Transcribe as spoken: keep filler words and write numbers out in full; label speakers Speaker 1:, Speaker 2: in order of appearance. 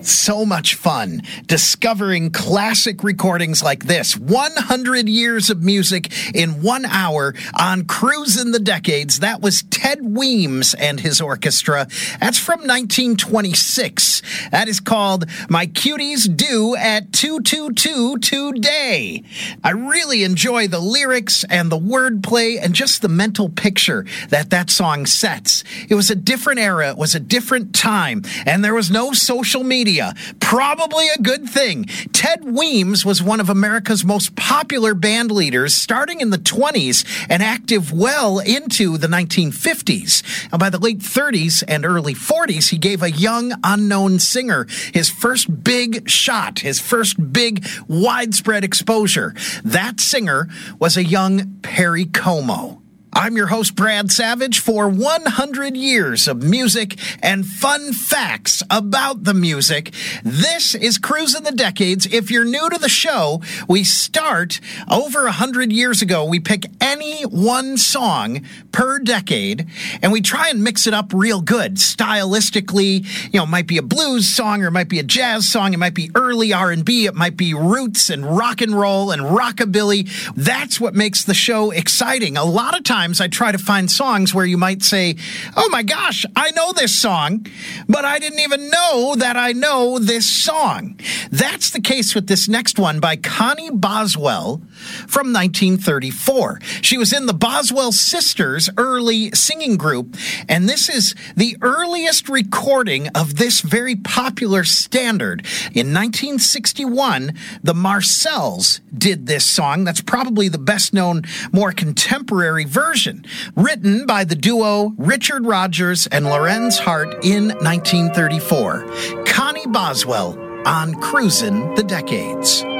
Speaker 1: So much fun discovering classic recordings like this. one hundred years of music in one hour on Cruisin' the Decades. That was Ted Weems and his orchestra. That's from nineteen twenty-six. That is called My Cuties Do at two two two Today. I really enjoy the lyrics and the wordplay and just the mental picture that that song sets. It was a different era. It was a different time. And there was no social media. Probably a good thing. Ted Weems was one of America's most popular band leaders starting in the twenties and active well into the nineteen fifties. Now, by the late thirties and early forties, he gave a young, unknown singer his first big shot, his first big widespread exposure. That singer was a young Perry Como. I'm your host, Brad Savage, for one hundred years of music and fun facts about the music. This is Cruisin' the Decades. If you're new to the show, we start over one hundred years ago. We pick any one song per decade, and we try and mix it up real good. Stylistically, you know, it might be a blues song, or it might be a jazz song, it might be early R and B, it might be roots and rock and roll and rockabilly. That's what makes the show exciting. A lot of times, I try to find songs where you might say, oh my gosh, I know this song, but I didn't even know that I know this song. That's the case with this next one by Connie Boswell from nineteen thirty-four. She was in the Boswell Sisters' early singing group, and this is the earliest recording of this very popular standard. In nineteen sixty-one, the Marcells did this song. That's probably the best known, more contemporary version, written by the duo Richard Rodgers and Lorenz Hart in nineteen thirty-four. Connie Boswell on Cruisin' the Decades.